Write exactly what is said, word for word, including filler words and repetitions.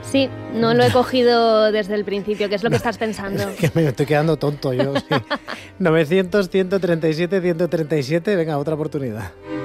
Sí, no lo he cogido desde el principio, que es lo que estás pensando. Que me estoy quedando tonto yo, sí. novecientos, ciento treinta y siete, ciento treinta y siete, venga, otra oportunidad.